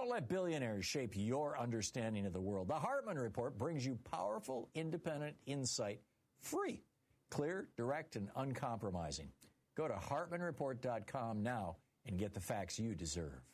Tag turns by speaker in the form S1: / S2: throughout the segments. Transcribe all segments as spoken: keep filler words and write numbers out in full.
S1: Don't let billionaires shape your understanding of the world. The Hartman Report brings you powerful, independent insight, free, clear, direct, and uncompromising. Go to Hartman Report dot com now and get the facts you deserve.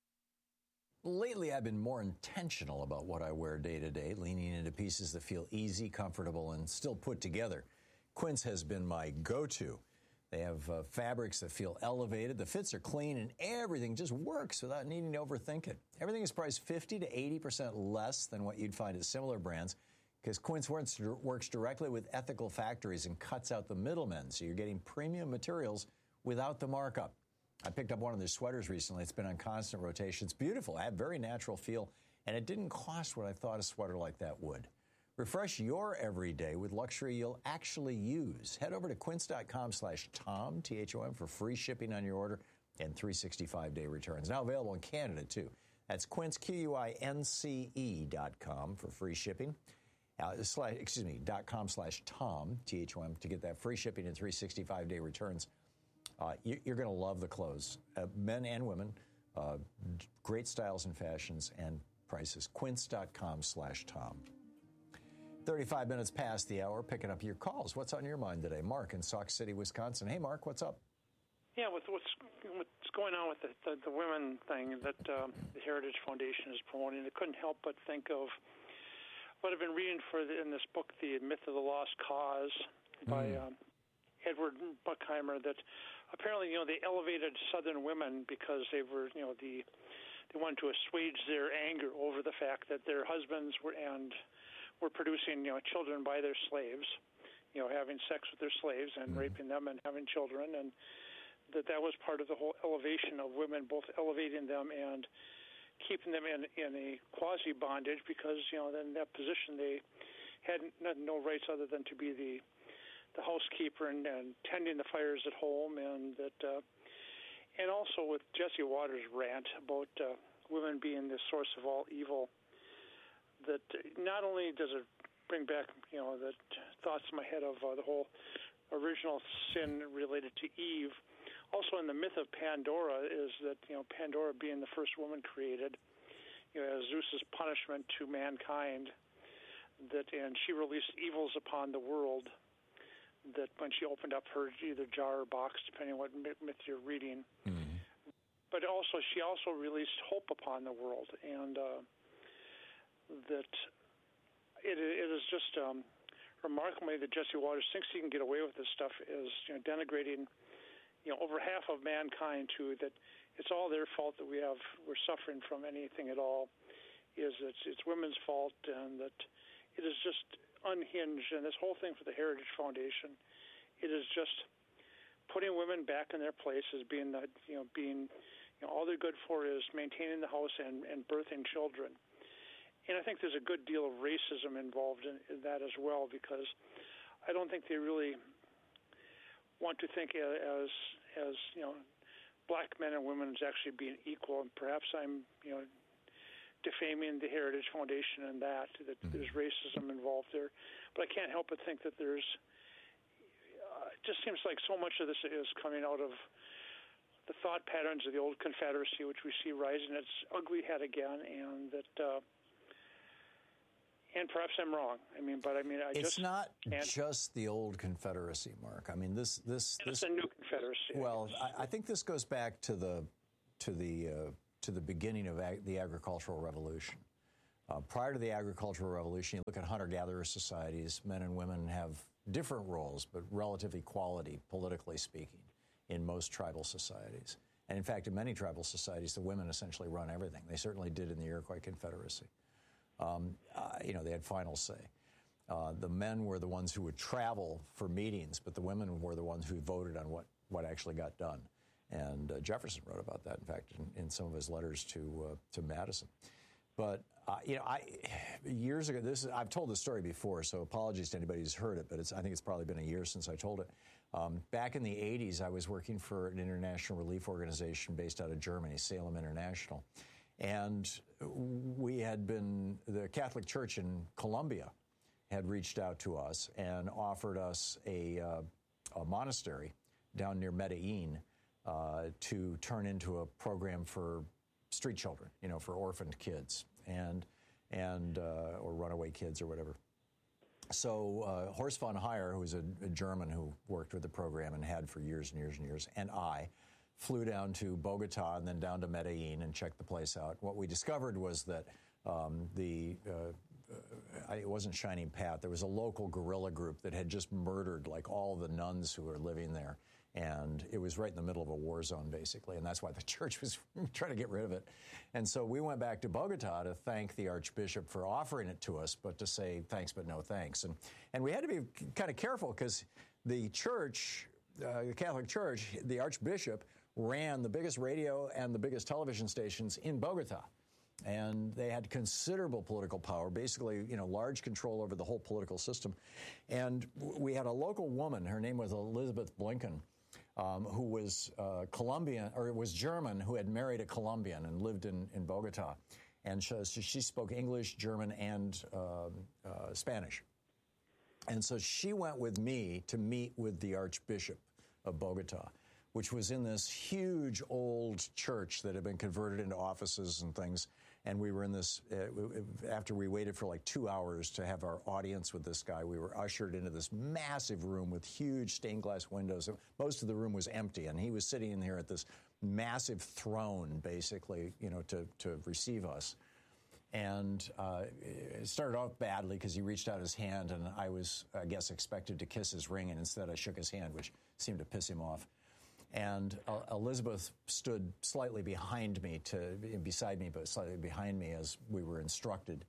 S1: Lately, I've been more intentional about what I wear day to day, leaning into pieces that feel easy, comfortable, and still put together. Quince has been my go-to. They have uh, fabrics that feel elevated, the fits are clean, and everything just works without needing to overthink it. Everything is priced fifty to eighty percent less than what you'd find at similar brands because Quince works, works directly with ethical factories and cuts out the middlemen, so you're getting premium materials without the markup. I picked up one of their sweaters recently. It's been on constant rotation. It's beautiful. I have very natural feel, and it didn't cost what I thought a sweater like that would. Refresh your everyday with luxury you'll actually use. Head over to quince.com slash Tom, T H O M, for free shipping on your order and three hundred sixty-five day returns. Now available in Canada, too. That's Quince, Q U I N C E dot com for free shipping. Uh, slash, excuse me, dot com slash Tom, T H O M, to get that free shipping and three hundred sixty-five day returns. Uh, you, you're going to love the clothes, uh, men and women, uh, great styles and fashions and prices. Quince.com slash Tom. thirty-five minutes past the hour, picking up your calls. What's on your mind today? Mark in Sauk City, Wisconsin. Hey, Mark, what's up?
S2: Yeah, with what's, what's going on with the, the, the women thing that um, the Heritage Foundation is promoting, I couldn't help but think of what I've been reading for the, in this book, The Myth of the Lost Cause, by mm. um, Edward Buckheimer, that apparently, you know, they elevated Southern women because they were, you know, the they wanted to assuage their anger over the fact that their husbands were and were producing, you know, children by their slaves, you know, having sex with their slaves and mm-hmm. raping them and having children, and that that was part of the whole elevation of women, both elevating them and keeping them in in a quasi bondage because, you know, in that position they had no rights other than to be the the housekeeper and, and tending the fires at home, and that, uh, and also with Jesse Waters' rant about uh, women being the source of all evil. That not only does it bring back, you know, the thoughts in my head of uh, the whole original sin related to Eve. Also, in the myth of Pandora is that, you know, Pandora being the first woman created, you know, as Zeus's punishment to mankind. That and she released evils upon the world. That when she opened up her either jar or box, depending on what myth you're reading. Mm-hmm. But also, she also released hope upon the world, and uh, that it, it is just um, remarkably that Jesse Waters thinks he can get away with this stuff, is, you know, denigrating, you know, over half of mankind to that it's all their fault that we have we're suffering from anything at all. Is it's it's women's fault, and that it is just unhinged. And this whole thing for the Heritage Foundation, it is just putting women back in their place as being the, you know, being, you know, all they're good for is maintaining the house and, and birthing children. And I think there's a good deal of racism involved in, in that as well, because I don't think they really want to think as, as, you know, black men and women as actually being equal. And perhaps I'm, you know, defaming the Heritage Foundation and that, that mm-hmm. there's racism involved there. But I can't help but think that there's, uh, it just seems like so much of this is coming out of the thought patterns of the old Confederacy, which we see rising its ugly head again, and that, uh, and perhaps I'm wrong. I mean, but I mean, I
S1: it's
S2: just... It's
S1: not just the old Confederacy, Mark. I mean, this... this,
S2: this
S1: it's
S2: a new Confederacy.
S1: Well, I, I think this goes back to the, to the, uh, to the beginning of ag- the agricultural revolution. Uh, prior to the agricultural revolution, you look at hunter-gatherer societies, men and women have different roles, but relative equality, politically speaking, in most tribal societies. And in fact, in many tribal societies, the women essentially run everything. They certainly did in the Iroquois Confederacy. Um, uh, you know, they had final say. Uh, the men were the ones who would travel for meetings, but the women were the ones who voted on what, what actually got done. And uh, Jefferson wrote about that, in fact, in, in some of his letters to uh, to Madison. But uh, you know, I years ago, this is, I've told this story before, so apologies to anybody who's heard it. But it's, I think it's probably been a year since I told it. Um, back in the eighties, I was working for an international relief organization based out of Germany, Salem International, and we had been the Catholic Church in Colombia had reached out to us and offered us a, uh, a monastery down near Medellin. Uh, to turn into a program for street children, you know, for orphaned kids and and uh, or runaway kids or whatever. So uh, Horst von Heyer, who was a, a German who worked with the program and had for years and years and years, and I flew down to Bogota and then down to Medellin and checked the place out. What we discovered was that um, the uh, uh, it wasn't Shining Path. There was a local guerrilla group that had just murdered like all the nuns who were living there. And it was right in the middle of a war zone, basically, and that's why the church was trying to get rid of it. And so we went back to Bogota to thank the Archbishop for offering it to us, but to say thanks but no thanks. And and we had to be kind of careful because the church, uh, the Catholic Church, the Archbishop ran the biggest radio and the biggest television stations in Bogota. And they had considerable political power, basically, you know, large control over the whole political system. And we had a local woman, her name was Elizabeth Blinken, Um, who was uh, Colombian, or was German, who had married a Colombian and lived in, in Bogota. And so she spoke English, German, and uh, uh, Spanish. And so she went with me to meet with the Archbishop of Bogota, which was in this huge old church that had been converted into offices and things. And we were in this, uh, after we waited for like two hours to have our audience with this guy, we were ushered into this massive room with huge stained glass windows. Most of the room was empty, and he was sitting in here at this massive throne, basically, you know, to, to receive us. And uh, it started off badly because he reached out his hand, and I was, I guess, expected to kiss his ring, and instead I shook his hand, which seemed to piss him off. And uh, Elizabeth stood slightly behind me, to beside me, but slightly behind me as we were instructed.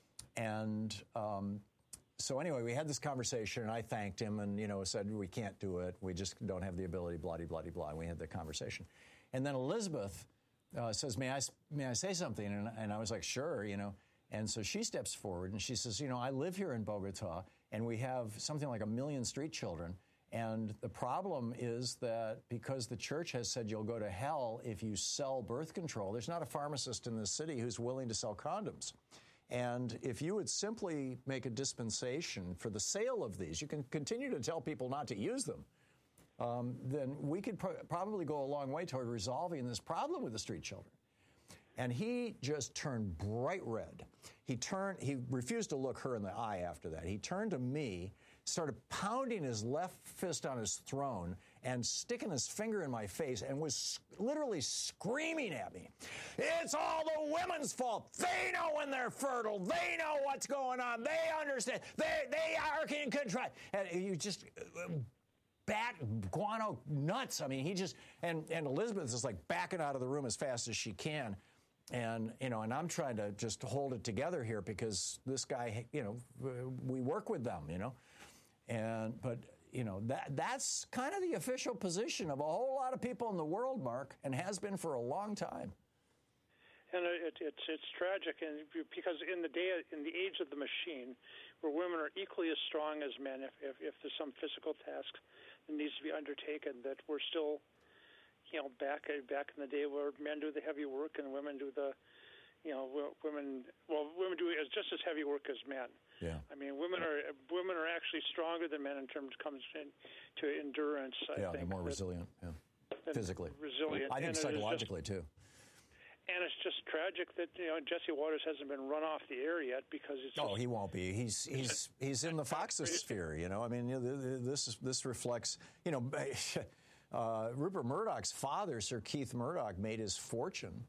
S1: And um, so anyway, we had this conversation, and I thanked him and, you know, said, we can't do it. We just don't have the ability, blah, blah, blah, blah. And we had the conversation. And then Elizabeth uh, says, may I, may I say something? And, and I was like, sure, you know. And so she steps forward, and she says, you know, I live here in Bogota, and we have something like a million street children. And the problem is that because the church has said you'll go to hell if you sell birth control, there's not a pharmacist in this city who's willing to sell condoms. And if you would simply make a dispensation for the sale of these, you can continue to tell people not to use them, um, then we could pro- probably go a long way toward resolving this problem with the street children. And he just turned bright red. He turned, he refused to look her in the eye after that. He turned to me, started pounding his left fist on his throne and sticking his finger in my face and was literally screaming at me. It's all the women's fault. They know when they're fertile. They know what's going on. They understand. They, they are in control. And you just uh, bat guano nuts. I mean, he just, and, and Elizabeth is like backing out of the room as fast as she can. And, you know, and I'm trying to just hold it together here because this guy, you know, we work with them, you know. And, but, you know, that that's kind of the official position of a whole lot of people in the world, Mark, and has been for a long time.
S2: And it, it's it's tragic, and because in the day, in the age of the machine, where women are equally as strong as men, if if, if there's some physical task that needs to be undertaken, that we're still, you know, back back in the day where men do the heavy work and women do the, you know, women well, women do just as heavy work as men.
S1: Yeah.
S2: I mean, women are women are actually stronger than men in terms comes in to endurance. I
S1: yeah,
S2: think
S1: they're more resilient. Yeah, physically,
S2: resilient.
S1: I think
S2: and
S1: psychologically
S2: just,
S1: too.
S2: And it's just tragic that, you know, Jesse Waters hasn't been run off the air yet because it's.
S1: Oh,
S2: just,
S1: he won't be. He's he's he's in the Fox's sphere. You know, I mean, this is, this reflects. You know, uh, Rupert Murdoch's father, Sir Keith Murdoch, made his fortune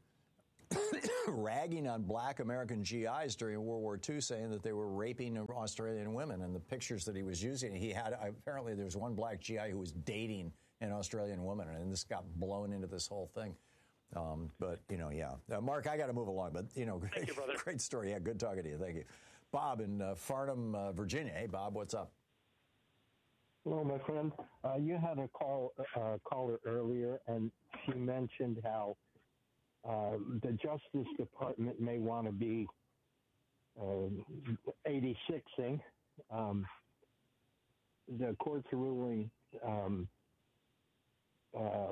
S1: ragging on black American G Is during World War Two, saying that they were raping Australian women. And the pictures that he was using, he had, apparently there was one black G I who was dating an Australian woman, and this got blown into this whole thing. Um, but, you know, yeah. Uh, Mark, I got to move along, but, you know,
S2: Thank you, brother.
S1: Great story. Yeah, good talking to you. Thank you. Bob in uh, Farnham, uh, Virginia. Hey, Bob, what's up?
S3: Hello, my friend. Uh, you had a call uh, caller earlier, and she mentioned how Uh, the Justice Department may want to be uh, eighty-sixing. Um, the court's ruling um, uh,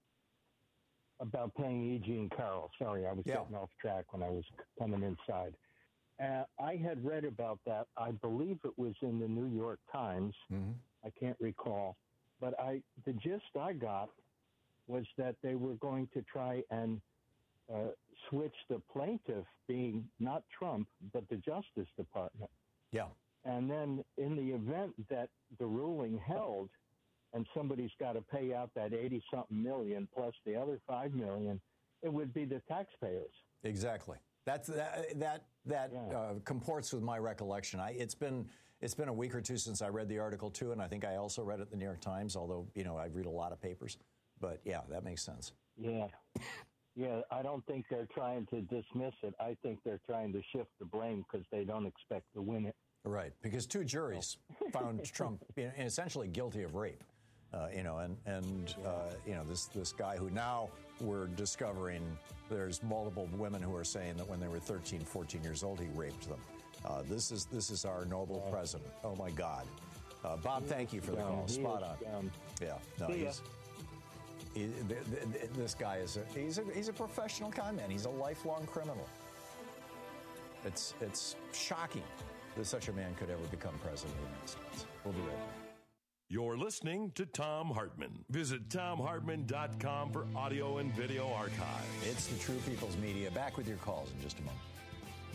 S3: about paying E. Jean Carroll. Sorry, I was
S1: yeah.
S3: getting off track when I was coming inside. Uh, I had read about that. I believe it was in the New York Times.
S1: Mm-hmm.
S3: I can't recall. But I, the gist I got was that they were going to try and Uh, switch the plaintiff being not Trump, but the Justice Department.
S1: Yeah.
S3: And then in the event that the ruling held and somebody's got to pay out that eighty-something million plus the other five million, it would be the taxpayers.
S1: Exactly. That's that that that
S3: Yeah.
S1: uh, comports with my recollection. I, it's been it's been a week or two since I read the article too, and I think I also read it in the New York Times. Although you know I read a lot of papers, but yeah, that makes sense.
S3: Yeah. Yeah, I don't think they're trying to dismiss it. I think they're trying to shift the blame because they don't expect to win it.
S1: Right, because two juries found Trump essentially guilty of rape. Uh, you know, and and uh, you know this this guy who now we're discovering there's multiple women who are saying that when they were thirteen, fourteen years old, he raped them. Uh, this is this is our noble president. Oh my God, uh, Bob, thank you for the call. Spot on. Yeah, no, he's. He, th- th- this guy is a, he's a he's a professional con man. He's a lifelong criminal. It's it's shocking that such a man could ever become president of the United States. We'll be right back.
S4: You're listening to Thom Hartmann. Visit Thom Hartmann dot com for audio and video archives.
S1: It's the True People's Media. Back with your calls in just a moment.